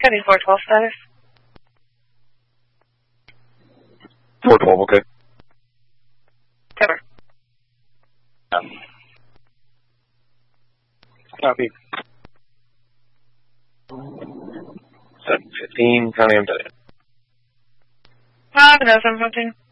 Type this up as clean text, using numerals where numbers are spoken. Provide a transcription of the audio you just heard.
Copy 412 status. 412, okay. Cover. Copy. 715, County, I'm dead. 715.